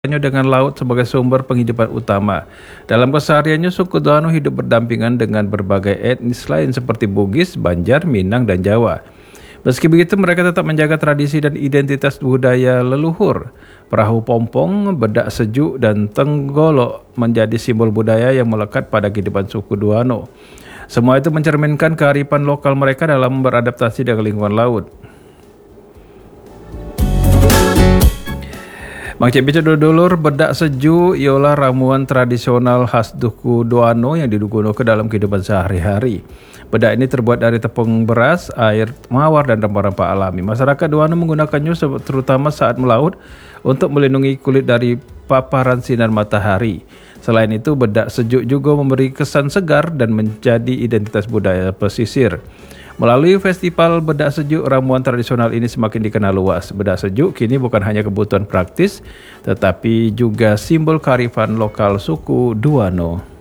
dengan laut sebagai sumber penghidupan utama. Dalam kesehariannya, suku Duano hidup berdampingan dengan berbagai etnis lain seperti Bugis, Banjar, Minang, dan Jawa. Meski begitu, mereka tetap menjaga tradisi dan identitas budaya leluhur. Perahu pompong, bedak sejuk, dan tenggolok menjadi simbol budaya yang melekat pada kehidupan suku Duano. Semua itu mencerminkan kearifan lokal mereka dalam beradaptasi dengan lingkungan laut. Mang Cek dulur, bedak sejuk ialah ramuan tradisional khas suku Duano yang digunakan dalam kehidupan sehari-hari. Bedak ini terbuat dari tepung beras, air mawar, dan rempah-rempah alami. Masyarakat Duano menggunakannya terutama saat melaut untuk melindungi kulit dari paparan sinar matahari. Selain itu, bedak sejuk juga memberi kesan segar dan menjadi identitas budaya pesisir. Melalui festival bedak sejuk, ramuan tradisional ini semakin dikenal luas. Bedak sejuk kini bukan hanya kebutuhan praktis, tetapi juga simbol kearifan lokal suku Duano.